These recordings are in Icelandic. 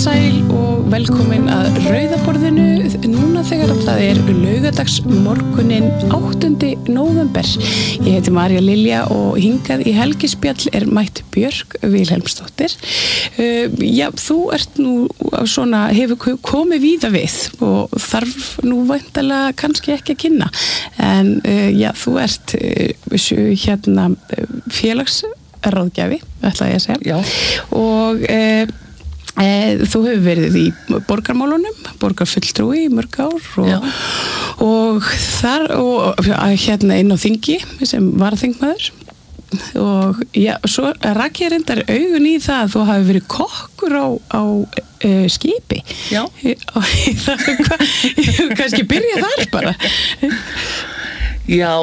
sæl og velkomin að Rauðaborðinu núna þegar það laugardagsmorguninn 8. nóvember. Ég heiti María Lilja og hingað í helgispjall mætt Björk Vilhelmsdóttir. Já, þú ert nú svona, hefur komið víða við og þarf nú væntanlega kannski ekki að kynna. En já, þú ert félagsráðgjafi, ætla ég að segja. Já. Og þú hefur verið í borgarmálunum, borgarfulltrúi í mörg ár og þar inn á þingi sem varaþingmaður og já, svo rak ég reyndar augun í það að þú hafi verið kokkur á skipi. Já. Kannski byrja þar bara. Já,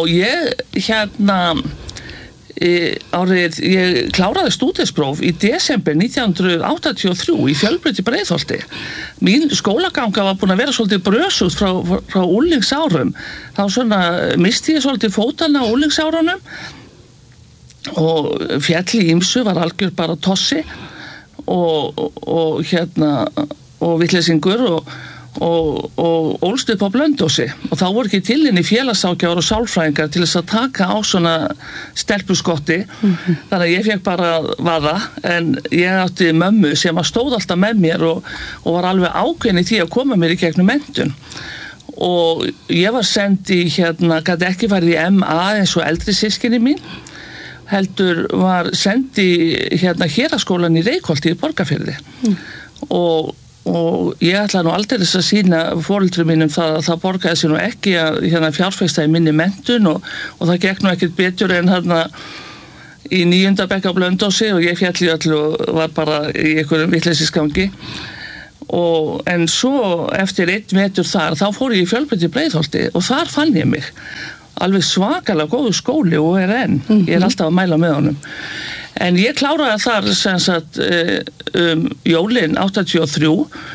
ég kláraði stúdentspróf í desember 1983 í Fjölbraut í Breiðholti. Mín skólaganga var búin að vera svolítið brösuð frá unglingsárum. Þá svona misti ég svolítið fótana á unglingsárunum og fjall í ýmsu, var algjör bara tossi og vitleysingur og ólst upp á Blönduósi og þá voru ekki til henni félagsákjáður og sálfræðingar til þess að taka á svona stelpuskotti. Þannig að ég fekk bara vaða, en ég átti mömmu sem stóð alltaf með mér og var alveg ákveðin í því að koma mér í gegnum menntun. Og ég var send í gat ekki farið í MA eins og eldri systkini mín, heldur var send í héraðsskólann í Reykholti í Borgarfirði. Og ég ætla nú aldrei að sýna foreldrum mínum það að það borgaði sér nú ekki að fjárfesta í minni menntun og það gekk nú ekkert betur en í 9. bekk á Blönduósi og ég féll í öllu og var bara í einhverjum vitleysisgangi. En svo eftir 1 vetur þar, þá fór ég í Fjölbraut í Breiðholti og þar fann ég mig. Alveg svakalega góður skóli og enn. Ég alltaf að mæla með honum. En ég kláraði þar sem sagt jólin 83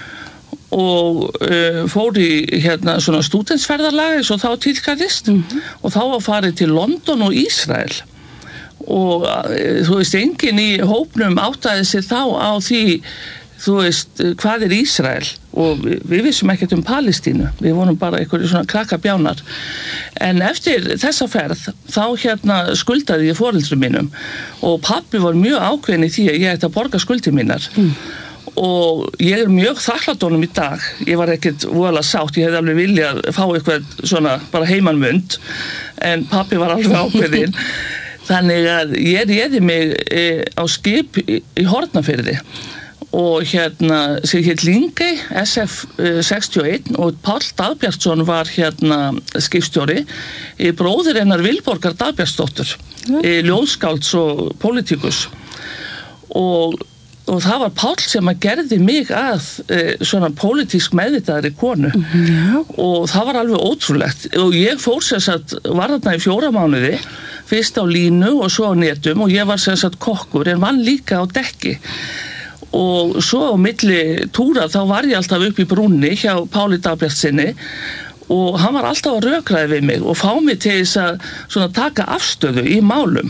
og fór í svona stúdentsferðalag eins og þá tíðkaðist og þá var farið til London og Ísrael og þú veist, enginn í hópnum áttaði sig þá á því, þú veist, hvað Ísrael og við vissum ekkert Palestínu, við vorum bara einhverju svona krakkabjánar. En eftir þessa ferð þá skuldaði ég foreldrum mínum og pabbi var mjög ákveðinn í því að ég ætti að borga skuldir mínar. Og ég mjög þakklát honum í dag. Ég var ekkert voðalega sátt, ég hefði alveg viljað fá eitthvað svona bara heimanmund, en pabbi var alveg ákveðinn. Þannig að ég réði mig á skip í Hornafirði og sem hét Lyngey SF 61 og Páll Dagbjartsson var skipstjóri, bróðir hennar Vilborgar Dagbjartsdóttur, ljóðskálds og pólitíkus og það var Páll sem gerði mig að svona pólitísk meðvitaðri konu. Og það var alveg ótrúlegt og ég fór var þarna í 4 mánuði, fyrst á línu og svo á netum og ég var kokkur en vann líka á dekki. Og svo á milli túra þá var ég alltaf upp í brúnni hjá Páli Dagbjartsinni og hann var alltaf að rökraði við mig og fá mig til þess að svona taka afstöðu í málum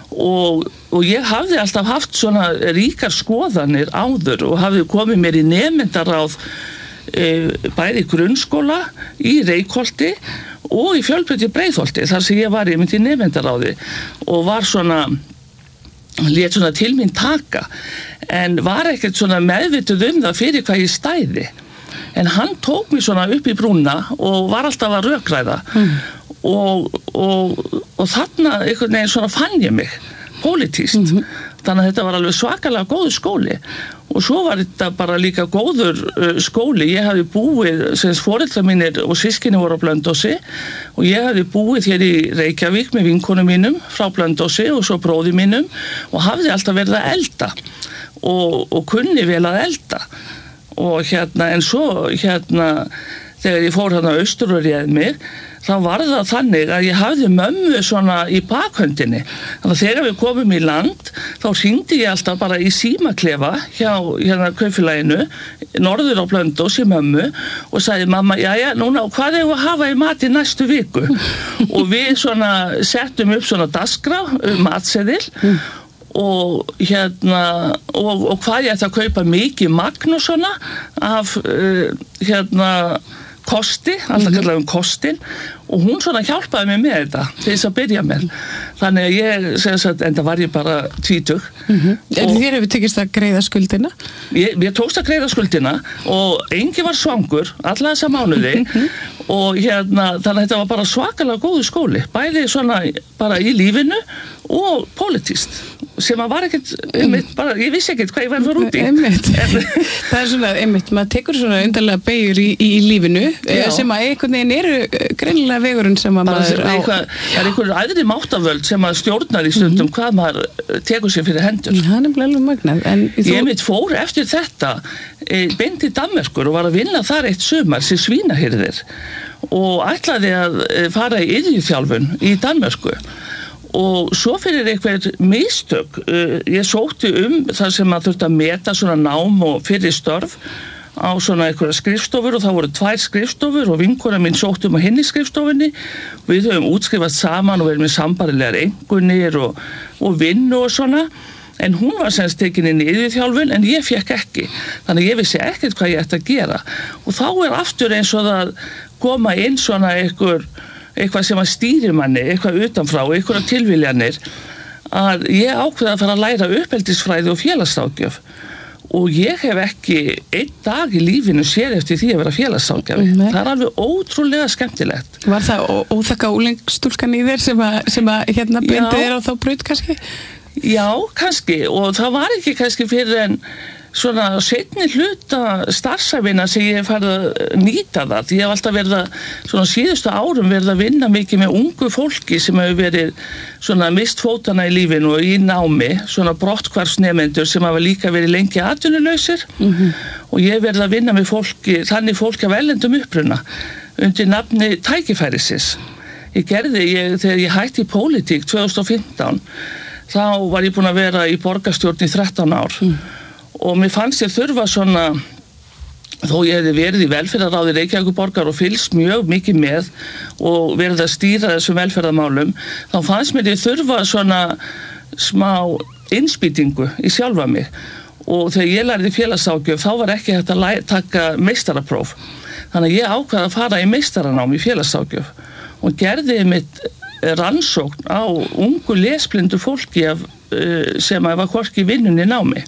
og ég hafði alltaf haft svona ríkar skoðanir áður og hafði komið mér í nemendaráð bæði í grunnskóla í Reykholti og í Fjölbraut í Breiðholti þar sem ég var í nemendaráði og var lét svona til mín taka en var ekkert svona meðvituð það fyrir hvað ég stæði. En hann tók mig svona upp í brúna og var alltaf að rökræða og þarna einhvern veginn svona fann ég mig pólitískt. Þannig að þetta var alveg svakalega góður skóli og svo var þetta bara líka góður skóli. Ég hafði búið, sem foreldrar mínir og systkini voru á Blönduósi og ég hafði búið hér í Reykjavík með vinkonum mínum frá Blönduósi og svo bróði mínum og hafði alltaf verið að elda og kunni vel að elda og en svo þegar ég fór austur og réð mig þá var það þannig að ég hafði mömmu svona í bakhöndinni. Þannig að þegar við komum í land þá hringdi ég alltaf bara í símaklefa hjá kaupfélaginu norður á Blönduósi mömmu og sagði mamma, jæja, núna hvað eigum við að hafa í mat í næstu viku? Og við svona settum upp svona dagskrá, matseðil og og hvað ég ætti að kaupa mikið magn og svona af kosti, alltaf kallaði kostin, og hún svona hjálpaði mér með þetta til þess að byrja með. Þannig að ég, enda var ég bara 20. En þér hefur tekist að greiða skuldina? Ég tókst að greiða skuldina og enginn var svangur alla þessa mánuði og þannig að þetta var bara svakalega góður skóli, bæði svona bara í lífinu og pólitískt, sem að var ekkert bara, ég vissi ekkert hvað ég var fyrir út í. Það svona, maður tekur svona undarlega beigur í lífinu sem að einhvern veginn eru greinilega vegurinn sem að maður á. Það er einhverjum aðri máttavöld sem að stjórnar í stundum hvað maður tekur sér fyrir hendur. Það er nefnilega alveg magnað. Ég fór eftir þetta beint til Danmerkur og var að vinna þar eitt sumar sem svínahirðir og ætlaði að fara í iðjuþjálfun í Danmörku. Og svo fyrir einhver mistök, ég sótti það sem að þurfti að meta svona nám og fyrir störf á svona einhverja skrifstofur og það voru 2 skrifstofur og vinkona mín sótti á hinni skrifstofunni og við höfum útskrifast saman og verið með sambarilegar einkunnir og vinnu og svona, en hún var semst tekin inn í iðjuþjálfun en ég fékk ekki, þannig að ég vissi ekkert hvað ég ætti að gera og þá aftur eins og það koma inn svona eitthvað sem að stýrir manni, eitthvað utanfrá, eitthvað tilviljanir, að ég ákveða að fara að læra uppeldisfræði og félagsráðgjöf og ég hef ekki einn dag í lífinu séð eftir því að vera félagsráðgjafi. Það er alveg ótrúlega skemmtilegt. Var það óþekka úlingstúlkan í þér sem að beindi þér á þá braut kannski? Já, kannski, og það var ekki kannski fyrir en svona seinni hluta starfsævina sem ég hef farið að nýta það. Ég hef alltaf verið að, svona síðustu árum verið að vinna mikið með ungu fólki sem hefur verið svona mist fótana í lífinu og í námi, svona brotthvarfsnemendur sem hafa líka verið lengi atvinnulausir og ég hef verið að vinna með fólki, þannig fólki af erlendum uppruna undir nafni tækifærisins. Þegar ég hætti í pólitík 2015, þá var ég búin að vera í borgarstjórn í 13 ár. Og mér fannst ég þurfa svona, þó ég hefði verið í velferðarráði Reykjavíkurborgar og fylgst mjög mikið með og verið að stýra þessum velferðarmálum, þá fannst mér ég þurfa svona smá innspýtingu í sjálfa mig. Og þegar ég lærði félagsráðgjöf, þá var ekki hægt að taka meistarapróf. Þannig að ég ákvaði að fara í meistaranám í félagsráðgjöf og gerði mitt rannsókn á ungu lesblindu fólki sem var hvorki í vinnunni námi.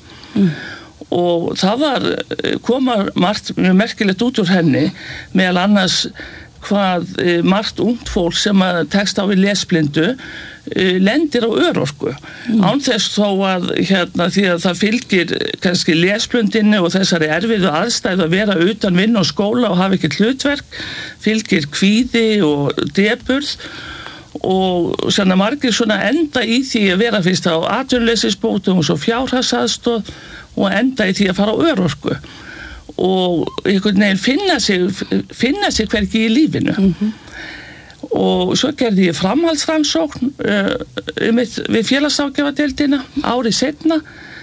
Og það koma margt mjög merkilegt út úr henni, meðal annars hvað margt ungt fólk sem tekst á við lesblindu lendir á örorku. Án þess þó að því að það fylgir kannski lesblindinni og þessari erfiðu aðstæðu að vera utan vinnu og skóla og hafa ekkert hlutverk, fylgir kvíði og depurð og svona margir svona enda í því að vera fyrst á atvinnuleysisbótum og svo fjárhagsaðstoð og enda í því að fara á örorku og einhvern veginn finna sig hvergi í lífinu. Og svo gerði ég framhaldsrannsókn við félagsráðgjafadeildina árið seinna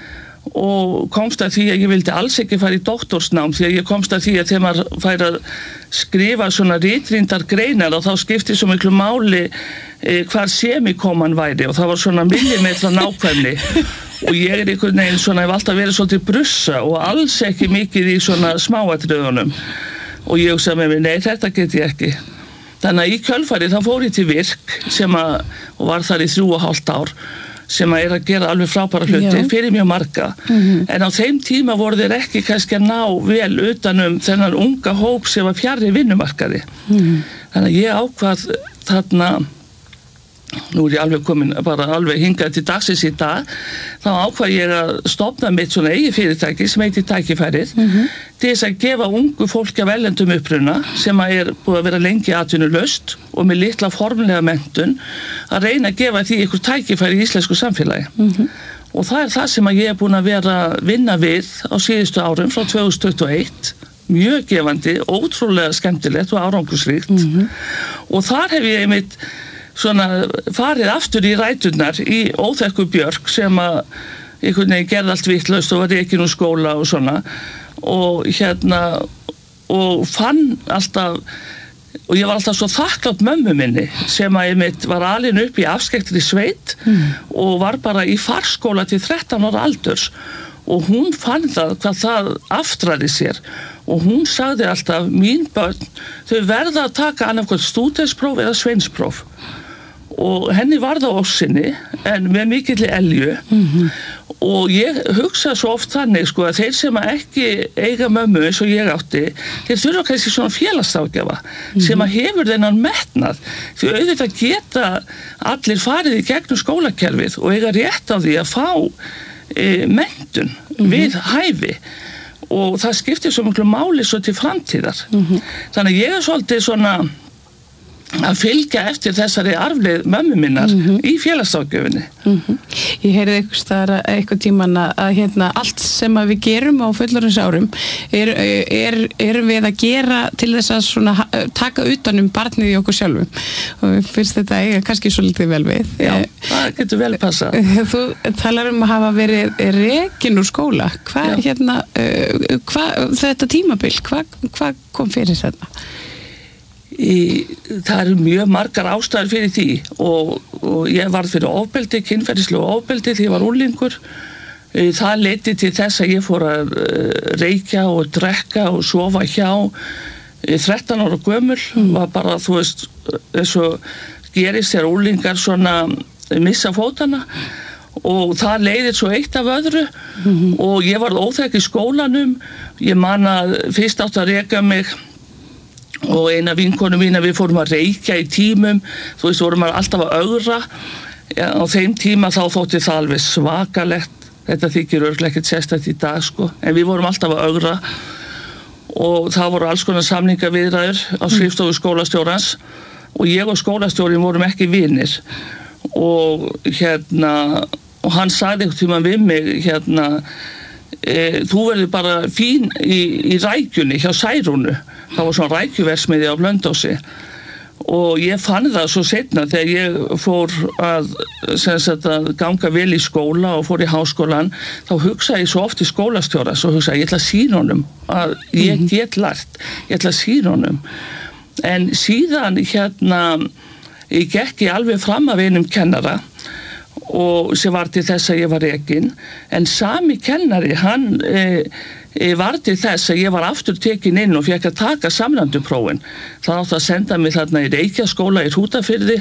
og komst að því að ég vildi alls ekki fara í doktorsnám því að ég komst að því að þegar maður fær að skrifa svona ritrýndar greinar og þá skipti svo miklu máli hvar semikoman væri og það var svona millimetra nákvæmni og ég einhvern veginn svona hef alltaf verið svolítið brussa og alls ekki mikið í svona smáatriðunum og ég hugsaði með mér, nei þetta get ég ekki. Þannig að í kjölfarið þá fór ég til Virk og var þar í 3,5 ár sem að gera alveg frábæra hluti fyrir mjög marga. En á þeim tíma voru þeir ekki kannski að ná vel utanum þennan unga hóp sem var fjarri vinnumarkaði. Þannig að ég ákvað þarna, nú ég alveg komin bara alveg hingað til dagsins í dag, þá ákvað ég að stofna mitt svona eigi fyrirtæki sem heitir Tækifærið til þess að gefa ungu fólki af erlendum uppruna sem að búið að vera lengi atvinnulaust og með litla formlega menntun að reyna að gefa því ykkur tækifæri í íslensku samfélagi. Og það það sem að ég búin að vera að vinna við á síðustu árum frá 2021, mjög gefandi, ótrúlega skemmtilegt og árangusríkt og þar hef ég einmitt svona farið aftur í ræturnar í óþekku Björk sem að einhvern veginn gerði allt vitlaust og var rekin úr skóla og svona og og fann alltaf og ég var alltaf svo þakklátt mömmu minni sem að ég mitt var alin upp í afskekktri sveit og var bara í farskóla til 13 ára aldurs og hún fann það hvað það aftraði sér og hún sagði alltaf mín börn, þau verða að taka annarkvæmt stúdentspróf eða sveinspróf og henni var það ofsinni en með mikilli elju og ég hugsa svo oft þannig sko að þeir sem að ekki eiga mömmu eins og ég átti þeir þurfa kannski svona félagsráðgjafa sem að hefur þennan metnað því auðvitað geta allir farið í gegnum skólakerfið og eiga rétt á því að fá menntun við hæfi og það skiptir svo miklu máli svo til framtíðar þannig að ég svolítið svona að fylgja eftir þessari arfleið mömmu minnar í félagsráðgjöfinni. Ég heyrði eitthvað tíman að allt sem að við gerum á fullorðinsárum erum við að gera til þess að svona taka utan barnið í okkur sjálfum og finnst þetta kannski svolítið vel við. Já, það getur vel passa. Þú talar að hafa verið rekin úr skóla. Þetta tímabil, hvað kom fyrir þetta? Það eru mjög margar ástæður fyrir því og ég varð fyrir ofbeldi, kynferðislegu ofbeldi því ég var unglingur. Það leiddi til þess að ég fór að reykja og drekka og sofa hjá 13 ára gömul var bara, þú veist, eins og gerist þegar unglingar svona missa fótana og það leiðir svo eitt af öðru og ég varð óþekk í skólanum. Ég man að fyrst átt að reka mig og eina vinkonu mína við fórum að reykja í tímum, þú veist, vorum alltaf að ögra á þeim tíma þá þótti það alveg svakalegt þetta þykir örugglega ekkert sérstakt í dag sko, en við vorum alltaf að ögra og það voru alls konar samningaviðræður á skrifstofu skólastjórans og ég og skólastjórin vorum ekki vinir og og hann sagði einhvern tímann við mig þú verður bara fín í rækjunni hjá Særúnu það var svona rækjuversmiði á Blönduósi og ég fann það svo seinna þegar ég fór að ganga vel í skóla og fór í háskólan þá hugsaði ég svo oft í skólastjóra svo hugsaði ég ætla að sýna honum að ég get lært, ég ætla að sýna honum en síðan ég gekk ég alveg fram af einum kennara og sem var til þess að ég var rekin en sami kennari hann var til þess að ég var aftur tekin inn og fekk að taka samræmduprófin það átti að senda mig þarna í Reykjaskóla í Hrútafirði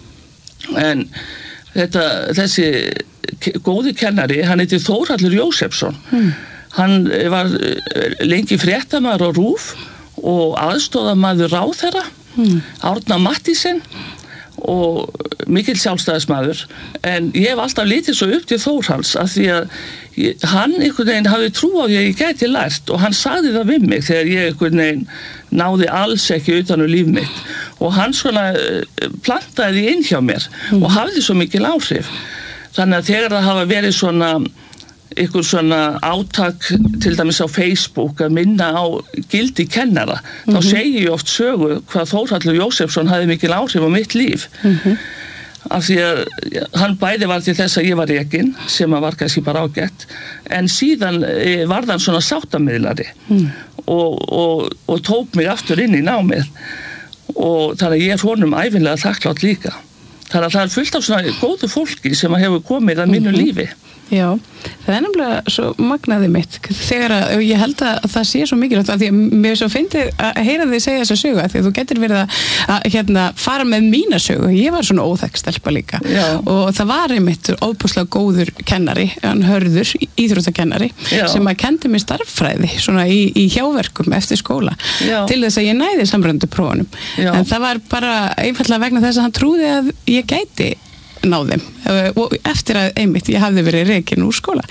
en þessi góði kennari hann heitir Þórhallur Jósefsson hann var lengi fréttamaður á RÚV og aðstoðarmaður ráðherra Árna Matthísen og mikill sjálfstæðismaður en ég hef alltaf litið svo upp til Þórhalls af því að hann einhvern veginn hafði trú á því að ég gæti lært og hann sagði það við mig þegar ég einhvern veginn náði alls ekki utan líf mitt og hann svona plantaði inn hjá mér og hafði svo mikil áhrif þannig að þegar það hafa verið svona ykkur svona átak til dæmis á Facebook að minna á gildi kennara þá segi ég oft sögu hvað Þórhallur Jósefsson hafði mikil áhrif á mitt líf af því að hann bæði var til þess að ég var rekin sem að var kannski bara ágætt en síðan varð hann svona sáttamiðlari og tók mig aftur inn í námið og þannig að ég er honum ævinlega þakklátt líka þannig að það er fullt af svona góðu fólki sem að hefur komið að mínu lífi Já, það er nefnilega svo magnaði mitt þegar að ég held að það sé svo mikilvægt að því að mér svo fyndið að heyra þig segja þessa sögu að því að þú getur verið að fara með mína sögu ég var svona óþekk stelpa líka og það var einmitt óbúslega góður kennari, hann Hörður íþróttakennari sem að kendi mér starffræði svona í hjáverkum eftir skóla til þess að ég næði samræmduprófunum en það var bara einfaldlega vegna þess að hann trúði að ég gæti náðum og eftir að einmitt ég hafði verið rekin úr skóla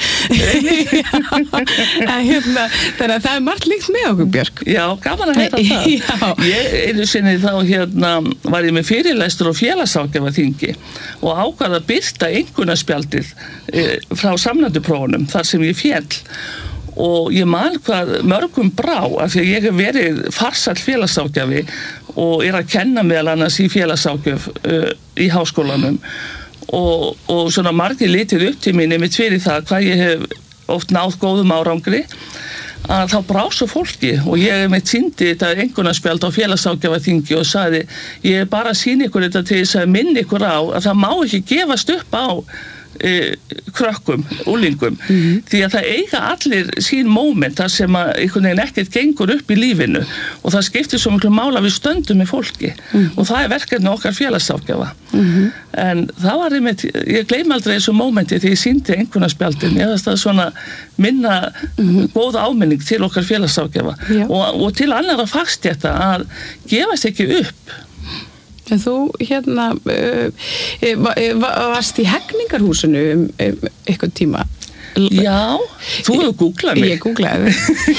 þannig að það er margt líkt með okkur Björk Já, gaman að heyra það Ég einu sinni þá var ég með fyrirlestur og félagságjafaþingi og ákvað að birta einkunnarspjaldið frá samræmduprófunum þar sem ég féll og ég man hvað mörgum brá af því að ég hef verið farsæll félagságjafi og er að kenna meðal annars í félagságjöf í háskólanum og svona margir litið upp til mín einmitt fyrir það hvað ég hef oft náð góðum árangri að þá brásu fólki og ég með sýndi þetta einkunnarspjald á félagsággjafarþingi og sagði ég bara sýni ykkur þetta til þess að minna ykkur á að það má ekki gefast upp á krökkum, úlingum því að það eiga allir sín moment þar sem að einhvern veginn ekkert gengur upp í lífinu og það skiptir svo miklu mála við stöndum með fólki og það er verkefni okkar félagsággjafa en það var einmitt, ég gleymi aldrei þessu momenti þegar ég sýndi einkunnarspjaldin ég veist að svona minna góða áminning til okkar félagsággjafa og til annara fagstétta að gefast ekki upp. En þú hérna varst í Hegningarhúsinu eitthvað tíma. Já, þú hefur googlað mig. Ég googlaði.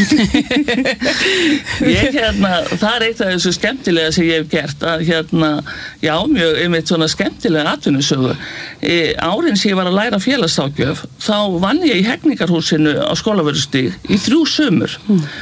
Það er eitt af þessu skemmtilega sem ég hef gert að já, mjög einmitt svona skemmtilega atvinnusögu. Árin sem ég var að læra félagsággjöf, þá vann ég í Hegningarhúsinu á Skólavörðustíg í 3 sumur.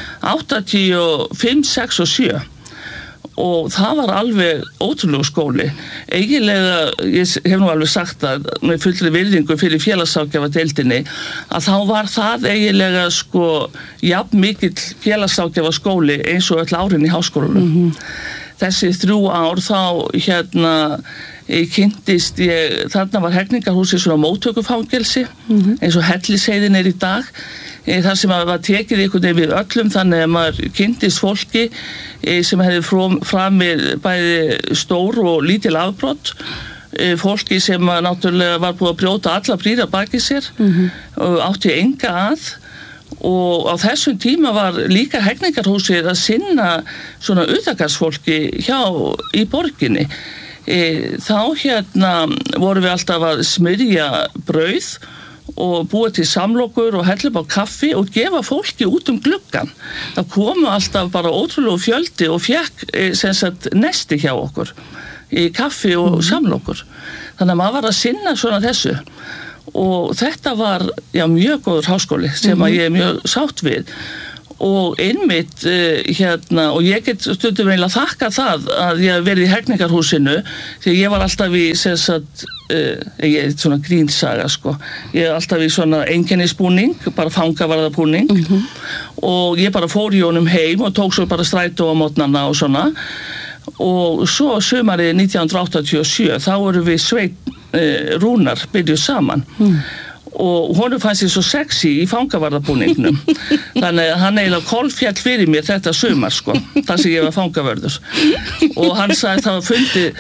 85, 6 og 7. Og það var alveg ótrúlegu skóli. Eiginlega, ég hef nú alveg sagt að með fullri virðingu fyrir félagsággjafadeildinni að þá var það eiginlega jafn mikill félagsággjafaskóli eins og öll árin í háskólanum. Þessi 3 ár þá kynntist ég, þarna var Hegningarhúsið svona móttökufangelsi eins og Hellisheiðin er í dag þar sem að var tekið einhvern veginn við öllum þannig að maður kynntist fólki sem hefði framið bæði stór og lítil afbrot fólki sem náttúrulega var búið að brjóta alla brýr að baki sér og átti enga að og á þessum tíma var líka Hegningarhúsið að sinna svona utangarðsfólki í borginni þá vorum við alltaf að smyrja brauð og búa til samlokur og hella upp á kaffi og gefa fólki út gluggann. Það komu alltaf bara ótrúlegu fjöldi og fékk nesti hjá okkur í kaffi og samlokur. Þannig að maður var að sinna svona þessu og þetta var mjög góður háskóli sem að ég er mjög sátt við og einmitt og ég get stundum eiginlega þakka það að ég verið í Hegningarhúsinu því ég var alltaf í ég er svona grínsaga ég er alltaf í svona einkennisbúning bara fangavarðarbúning og ég bara fór í honum heim og tók svo bara strætó á mótnana og svona og svo sumarið 1987 þá voru við Sveinn Rúnar byrjuð saman og honum fannst ég svo sexy í fangavarðarbúningnum þannig að hann eiginlega kolfjall fyrir mér þetta sumar þar sem ég var fangavörður og hann sagði það var fundið